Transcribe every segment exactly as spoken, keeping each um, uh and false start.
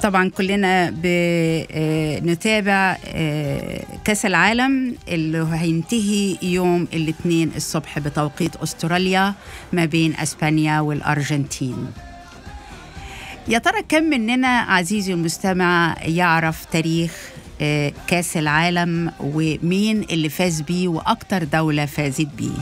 طبعا كلنا بنتابع كأس العالم اللي هينتهي يوم الاثنين الصبح بتوقيت أستراليا ما بين أسبانيا والأرجنتين. يا ترى كم مننا عزيزي المستمع يعرف تاريخ كأس العالم ومين اللي فاز بيه وأكتر دولة فازت بيه؟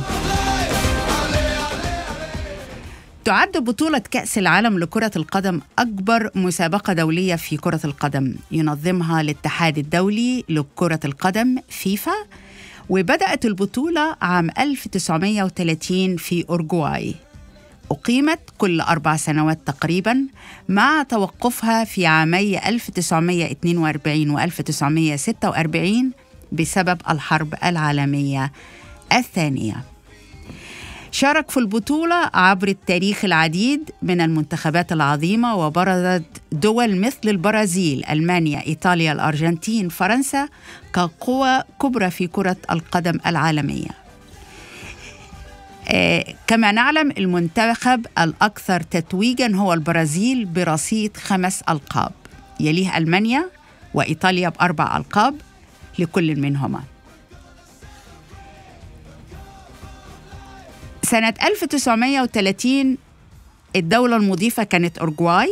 تعد بطولة كأس العالم لكرة القدم أكبر مسابقة دولية في كرة القدم، ينظمها الاتحاد الدولي لكرة القدم فيفا، وبدأت البطولة عام ألف وتسعمائة وثلاثين في أورجواي. أقيمت كل أربع سنوات تقريباً، مع توقفها في عامي ألف وتسعمائة واثنين وأربعين و ألف وتسعمائة وستة وأربعين بسبب الحرب العالمية الثانية. شارك في البطولة عبر التاريخ العديد من المنتخبات العظيمة، وبرزت دول مثل البرازيل، ألمانيا، إيطاليا، الأرجنتين، فرنسا كقوى كبرى في كرة القدم العالمية. آه كما نعلم المنتخب الأكثر تتويجاً هو البرازيل برصيد خمس ألقاب، يليه ألمانيا وإيطاليا بأربع ألقاب لكل منهما. سنة ألف وتسعمائة وثلاثين الدولة المضيفة كانت أورجواي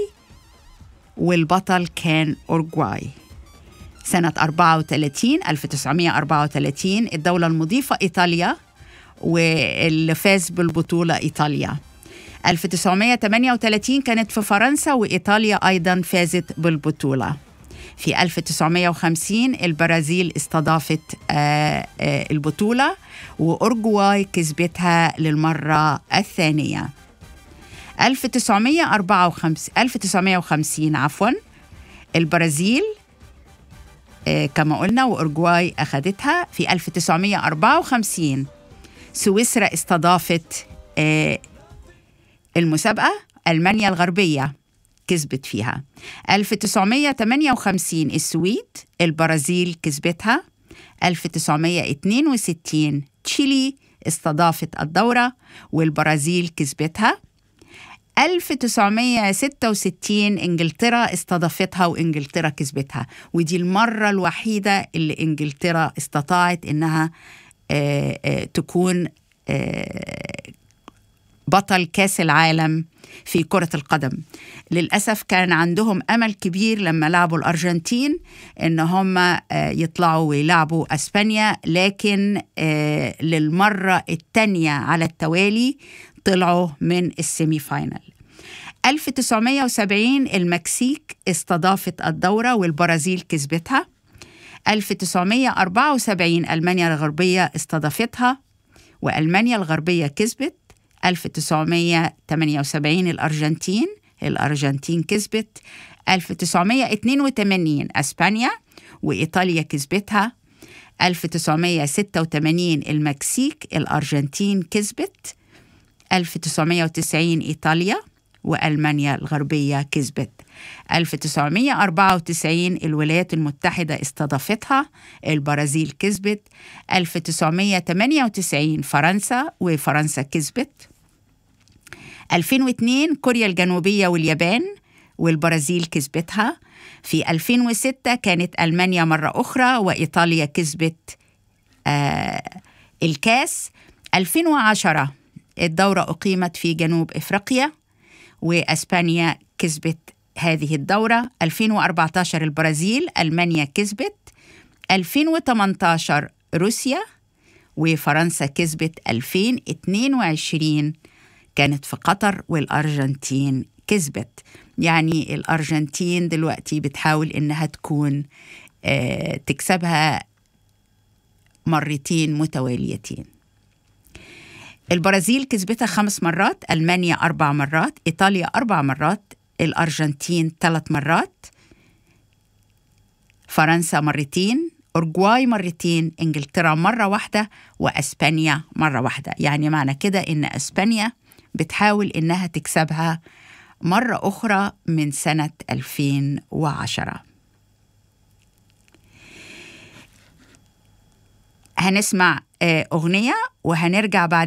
والبطل كان أورجواي. سنة أربعة وثلاثين ألف وتسعمائة وأربعة وثلاثين الدولة المضيفة إيطاليا، واللي فاز بالبطولة إيطاليا. ألف وتسعمائة وثمانية وثلاثين كانت في فرنسا، وإيطاليا أيضا فازت بالبطولة. في ألف وتسعمائة وخمسين البرازيل استضافت آآ آآ البطولة، وأورجواي كسبتها للمرة الثانية. ألف وتسعمائة وخمسين ألف وتسعمائة وخمسين عفوا البرازيل كما قلنا، وأورجواي أخذتها. في ألف وتسعمائة وأربعة وخمسين سويسرا استضافت المسابقة، ألمانيا الغربية كسبت فيها. ألف وتسعمائة وثمانية وخمسين السويد، البرازيل كسبتها. ألف وتسعمائة واثنين وستين تشيلي استضافت الدورة والبرازيل كسبتها. ألف وتسعمائة وستة وستين إنجلترا استضافتها وإنجلترا كسبتها، ودي المرة الوحيدة اللي إنجلترا استطاعت إنها آآ آآ تكون آآ بطل كأس العالم في كرة القدم. للأسف كان عندهم أمل كبير لما لعبوا الأرجنتين إن هم يطلعوا ويلعبوا أسبانيا، لكن للمرة الثانية على التوالي طلعوا من السيمي فاينل. ألف وتسعمائة وسبعين المكسيك استضافت الدورة والبرازيل كسبتها. ألف وتسعمائة وأربعة وسبعين ألمانيا الغربية استضافتها وألمانيا الغربية كسبت. ألف وتسعمائة وثمانية وسبعين الأرجنتين الأرجنتين كسبت. ألف وتسعمائة واثنين وثمانين أسبانيا وإيطاليا كسبتها. ألف وتسعمائة وستة وثمانين المكسيك الأرجنتين كسبت. ألف وتسعمائة وتسعين إيطاليا وألمانيا الغربية كسبت. ألف وتسعمائة وأربعة وتسعين الولايات المتحدة استضافتها، البرازيل كسبت. ألف وتسعمائة وثمانية وتسعين فرنسا وفرنسا كسبت. ألفين واثنين كوريا الجنوبية واليابان والبرازيل كسبتها. في ألفين وستة كانت ألمانيا مرة أخرى وإيطاليا كسبت آه الكاس. ألفين وعشرة الدورة أقيمت في جنوب إفريقيا وأسبانيا كسبت هذه الدورة. ألفين وأربعة عشر البرازيل، ألمانيا كسبت. ألفين وثمانية عشر روسيا وفرنسا كسبت. ألفين واثنين وعشرين كانت في قطر والأرجنتين كسبت. يعني الأرجنتين دلوقتي بتحاول إنها تكون آه تكسبها مرتين متواليتين. البرازيل كسبتها خمس مرات، ألمانيا أربع مرات، إيطاليا أربع مرات، الأرجنتين ثلاث مرات، فرنسا مرتين، أورجواي مرتين، إنجلترا مرة واحدة، وأسبانيا مرة واحدة. يعني معنى كده إن أسبانيا بتحاول إنها تكسبها مرة أخرى من سنة ألفين وعشرة. هنسمع أغنية وهنرجع بعد